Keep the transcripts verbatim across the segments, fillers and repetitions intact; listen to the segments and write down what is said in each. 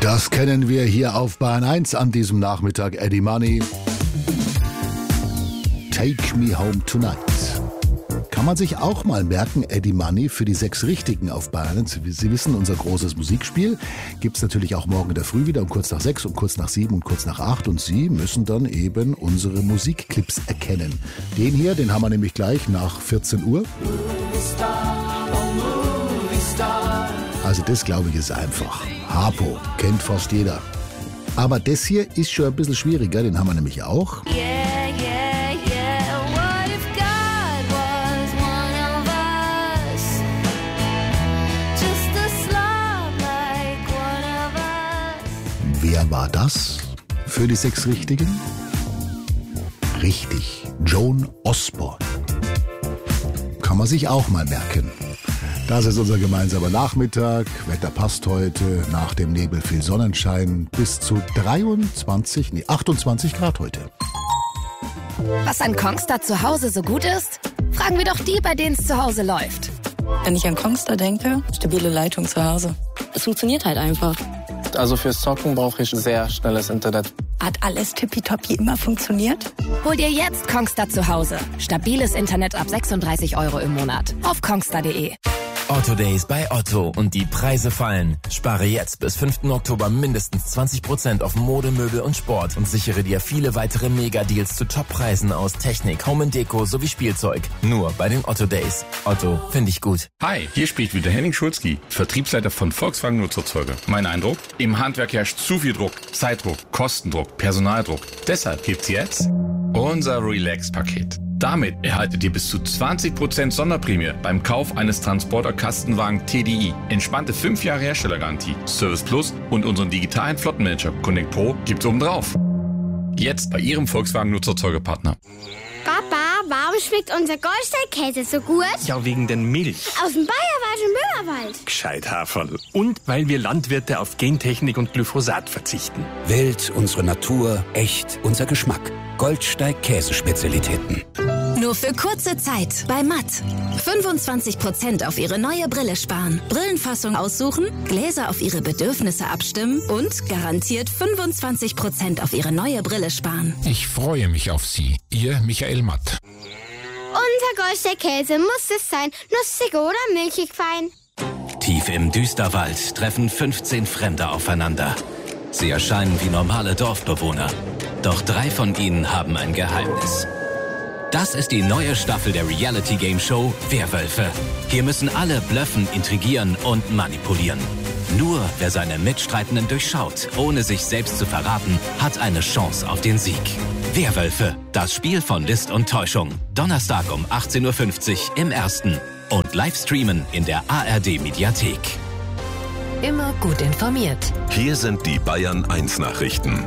Das kennen wir hier auf Bayern eins an diesem Nachmittag. Eddie Money. Take Me Home Tonight. Kann man sich auch mal merken, Eddie Money für die sechs Richtigen auf Bayern eins. Sie wissen, unser großes Musikspiel gibt es natürlich auch morgen in der Früh wieder um kurz nach sechs, um kurz nach sieben und kurz nach acht. Und Sie müssen dann eben unsere Musikclips erkennen. Den hier, den haben wir nämlich gleich nach vierzehn Uhr. Also das, glaube ich, ist einfach. Harpo, kennt fast jeder. Aber das hier ist schon ein bisschen schwieriger, den haben wir nämlich auch. Yeah, yeah, yeah. What if God was one of us? Just a slob like one of us. Wer war das für die sechs Richtigen? Richtig, Joan Osborne. Kann man sich auch mal merken. Das ist unser gemeinsamer Nachmittag. Wetter passt heute. Nach dem Nebel viel Sonnenschein. Bis zu dreiundzwanzig, nee, achtundzwanzig Grad heute. Was an Kongstar zu Hause so gut ist? Fragen wir doch die, bei denen es zu Hause läuft. Wenn ich an Kongstar denke, stabile Leitung zu Hause. Es funktioniert halt einfach. Also fürs Zocken brauche ich sehr schnelles Internet. Hat alles tippitoppi immer funktioniert? Hol dir jetzt Kongstar zu Hause. Stabiles Internet ab sechsunddreißig Euro im Monat. Auf kongstar punkt de. Otto Days bei Otto und die Preise fallen. Spare jetzt bis fünften Oktober mindestens zwanzig Prozent auf Mode, Möbel und Sport und sichere dir viele weitere Mega-Deals zu Top-Preisen aus Technik, Home and Deko sowie Spielzeug. Nur bei den Otto Days. Otto, finde ich gut. Hi, hier spricht wieder Henning Schulzki, Vertriebsleiter von Volkswagen Nutzerzeuger. Mein Eindruck? Im Handwerk herrscht zu viel Druck, Zeitdruck, Kostendruck, Personaldruck. Deshalb gibt's jetzt unser Relax-Paket. Damit erhaltet ihr bis zu zwanzig Prozent Sonderprämie beim Kauf eines Transporter-Kastenwagen T D I. Entspannte fünf Jahre Herstellergarantie, Service Plus und unseren digitalen Flottenmanager Connect Pro gibt's obendrauf. Jetzt bei Ihrem Volkswagen Nutzerzeugerpartner. Papa, warum schmeckt unser Goldstein-Käse so gut? Ja, wegen den Milch. Aus dem bayerischen Böhmerwald. Gescheit Haferl. Und weil wir Landwirte auf Gentechnik und Glyphosat verzichten. Wild, unsere Natur, echt, unser Geschmack. Goldsteig-Käsespezialitäten. Nur für kurze Zeit bei Matt. fünfundzwanzig Prozent auf Ihre neue Brille sparen. Brillenfassung aussuchen, Gläser auf Ihre Bedürfnisse abstimmen und garantiert fünfundzwanzig Prozent auf Ihre neue Brille sparen. Ich freue mich auf Sie. Ihr Michael Matt. Unser Goldstein-Käse muss es sein. Nussig oder milchig fein. Tief im Düsterwald treffen fünfzehn Fremde aufeinander. Sie erscheinen wie normale Dorfbewohner. Doch drei von ihnen haben ein Geheimnis. Das ist die neue Staffel der Reality-Game-Show Werwölfe. Hier müssen alle blöffen, intrigieren und manipulieren. Nur wer seine Mitstreitenden durchschaut, ohne sich selbst zu verraten, hat eine Chance auf den Sieg. Werwölfe, das Spiel von List und Täuschung. Donnerstag um achtzehn Uhr fünfzig im Ersten. Und live streamen in der A R D-Mediathek. Immer gut informiert. Hier sind die Bayern eins Nachrichten.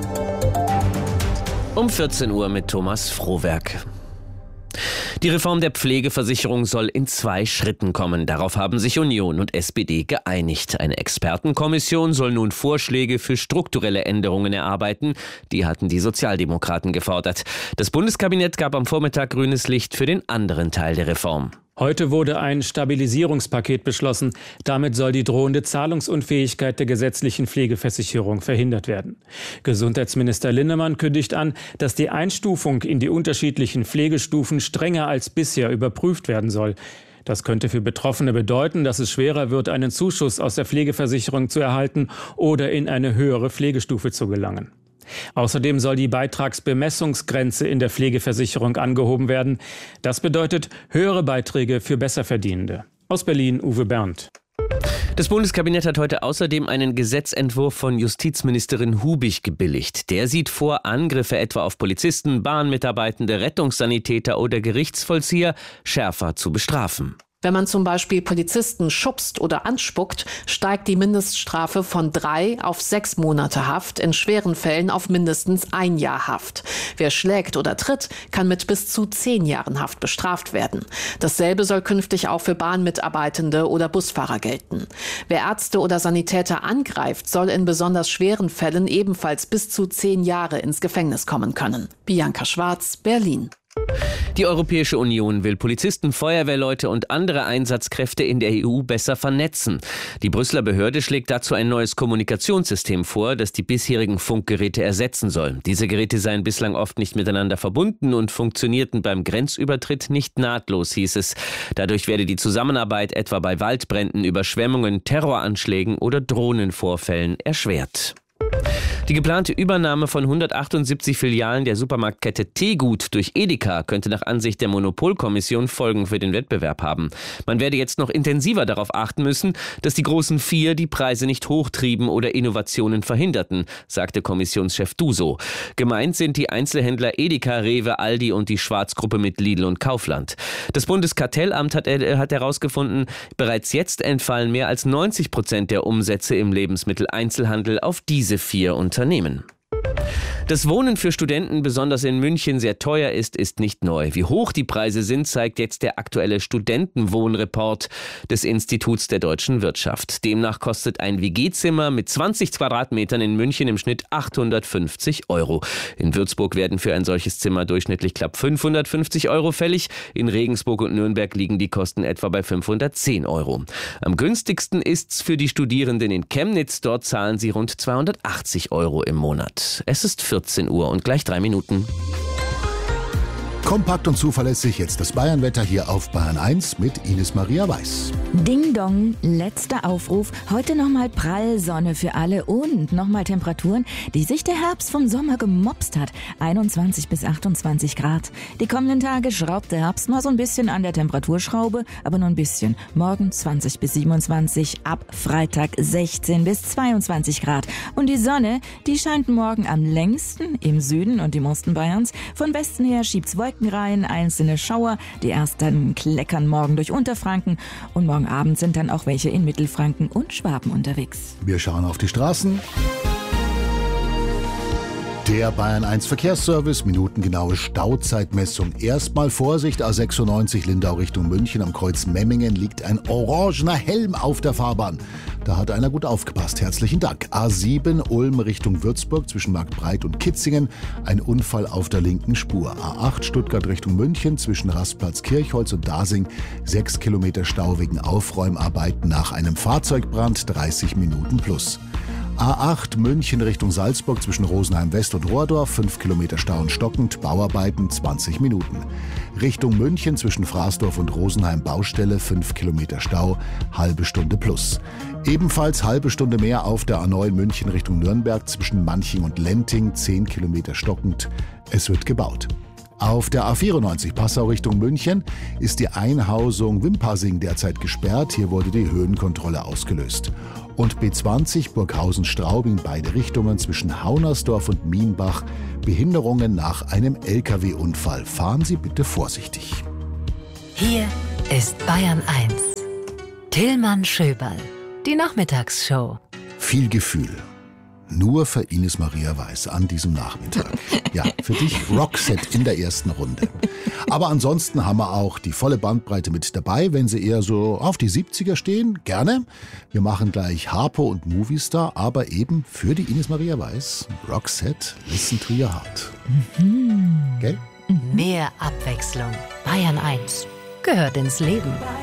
Um vierzehn Uhr mit Thomas Frohwerk. Die Reform der Pflegeversicherung soll in zwei Schritten kommen. Darauf haben sich Union und S P D geeinigt. Eine Expertenkommission soll nun Vorschläge für strukturelle Änderungen erarbeiten. Die hatten die Sozialdemokraten gefordert. Das Bundeskabinett gab am Vormittag grünes Licht für den anderen Teil der Reform. Heute wurde ein Stabilisierungspaket beschlossen. Damit soll die drohende Zahlungsunfähigkeit der gesetzlichen Pflegeversicherung verhindert werden. Gesundheitsminister Linnemann kündigt an, dass die Einstufung in die unterschiedlichen Pflegestufen strenger als bisher überprüft werden soll. Das könnte für Betroffene bedeuten, dass es schwerer wird, einen Zuschuss aus der Pflegeversicherung zu erhalten oder in eine höhere Pflegestufe zu gelangen. Außerdem soll die Beitragsbemessungsgrenze in der Pflegeversicherung angehoben werden. Das bedeutet höhere Beiträge für Besserverdienende. Aus Berlin, Uwe Berndt. Das Bundeskabinett hat heute außerdem einen Gesetzentwurf von Justizministerin Hubig gebilligt. Der sieht vor, Angriffe etwa auf Polizisten, Bahnmitarbeitende, Rettungssanitäter oder Gerichtsvollzieher schärfer zu bestrafen. Wenn man zum Beispiel Polizisten schubst oder anspuckt, steigt die Mindeststrafe von drei auf sechs Monate Haft, in schweren Fällen auf mindestens ein Jahr Haft. Wer schlägt oder tritt, kann mit bis zu zehn Jahren Haft bestraft werden. Dasselbe soll künftig auch für Bahnmitarbeitende oder Busfahrer gelten. Wer Ärzte oder Sanitäter angreift, soll in besonders schweren Fällen ebenfalls bis zu zehn Jahre ins Gefängnis kommen können. Bianca Schwarz, Berlin. Die Europäische Union will Polizisten, Feuerwehrleute und andere Einsatzkräfte in der E U besser vernetzen. Die Brüsseler Behörde schlägt dazu ein neues Kommunikationssystem vor, das die bisherigen Funkgeräte ersetzen soll. Diese Geräte seien bislang oft nicht miteinander verbunden und funktionierten beim Grenzübertritt nicht nahtlos, hieß es. Dadurch werde die Zusammenarbeit etwa bei Waldbränden, Überschwemmungen, Terroranschlägen oder Drohnenvorfällen erschwert. Die geplante Übernahme von hundertachtundsiebzig Filialen der Supermarktkette Tegut durch Edeka könnte nach Ansicht der Monopolkommission Folgen für den Wettbewerb haben. Man werde jetzt noch intensiver darauf achten müssen, dass die großen Vier die Preise nicht hochtrieben oder Innovationen verhinderten, sagte Kommissionschef Duso. Gemeint sind die Einzelhändler Edeka, Rewe, Aldi und die Schwarzgruppe mit Lidl und Kaufland. Das Bundeskartellamt hat, äh, hat herausgefunden, bereits jetzt entfallen mehr als neunzig Prozent der Umsätze im Lebensmitteleinzelhandel auf diese vier Unternehmen. Dass Wohnen für Studenten besonders in München sehr teuer ist, ist nicht neu. Wie hoch die Preise sind, zeigt jetzt der aktuelle Studentenwohnreport des Instituts der deutschen Wirtschaft. Demnach kostet ein W G-Zimmer mit zwanzig Quadratmetern in München im Schnitt achthundertfünfzig Euro. In Würzburg werden für ein solches Zimmer durchschnittlich knapp fünfhundertfünfzig Euro fällig. In Regensburg und Nürnberg liegen die Kosten etwa bei fünfhundertzehn Euro. Am günstigsten ist's für die Studierenden in Chemnitz. Dort zahlen sie rund zweihundertachtzig Euro im Monat. Es ist vierzehn Uhr und gleich drei Minuten. Kompakt und zuverlässig jetzt das Bayernwetter hier auf Bayern eins mit Ines Maria Weiß. Ding Dong, letzter Aufruf. Heute nochmal prall Sonne für alle und nochmal Temperaturen, die sich der Herbst vom Sommer gemopst hat. einundzwanzig bis achtundzwanzig Grad. Die kommenden Tage schraubt der Herbst mal so ein bisschen an der Temperaturschraube, aber nur ein bisschen. Morgen zwanzig bis siebenundzwanzig, ab Freitag sechzehn bis zweiundzwanzig Grad. Und die Sonne, die scheint morgen am längsten im Süden und im Osten Bayerns. Von Westen her schiebt's Wolken rein, einzelne Schauer. Die ersten kleckern morgen durch Unterfranken und morgen Abend sind dann auch welche in Mittelfranken und Schwaben unterwegs. Wir schauen auf die Straßen. Der Bayern eins Verkehrsservice, minutengenaue Stauzeitmessung. Erstmal Vorsicht, A sechsundneunzig Lindau Richtung München. Am Kreuz Memmingen liegt ein orangener Helm auf der Fahrbahn. Da hat einer gut aufgepasst. Herzlichen Dank. A sieben Ulm Richtung Würzburg zwischen Marktbreit und Kitzingen. Ein Unfall auf der linken Spur. A acht Stuttgart Richtung München zwischen Rastplatz Kirchholz und Dasing. Sechs Kilometer Stau wegen Aufräumarbeiten nach einem Fahrzeugbrand. dreißig Minuten plus. A acht München Richtung Salzburg zwischen Rosenheim West und Rohrdorf, fünf Kilometer Stau und stockend, Bauarbeiten zwanzig Minuten. Richtung München zwischen Fraßdorf und Rosenheim Baustelle, fünf Kilometer Stau, halbe Stunde plus. Ebenfalls halbe Stunde mehr auf der A neun München Richtung Nürnberg zwischen Manching und Lenting, zehn Kilometer stockend, es wird gebaut. Auf der A vierundneunzig Passau Richtung München ist die Einhausung Wimpassing derzeit gesperrt. Hier wurde die Höhenkontrolle ausgelöst. Und B zwanzig Burghausen-Straubing beide Richtungen zwischen Haunersdorf und Mienbach. Behinderungen nach einem L K W-Unfall. Fahren Sie bitte vorsichtig. Hier ist Bayern eins. Tillmann Schöberl. Die Nachmittagsshow. Viel Gefühl. Nur für Ines Maria Weiß an diesem Nachmittag. Ja, für dich Roxette in der ersten Runde. Aber ansonsten haben wir auch die volle Bandbreite mit dabei. Wenn Sie eher so auf die siebziger stehen, gerne. Wir machen gleich Harpo und Movistar, aber eben für die Ines Maria Weiß, Roxette, Listen to Your Heart. Mhm. Gell? Mehr Abwechslung. Bayern eins gehört ins Leben.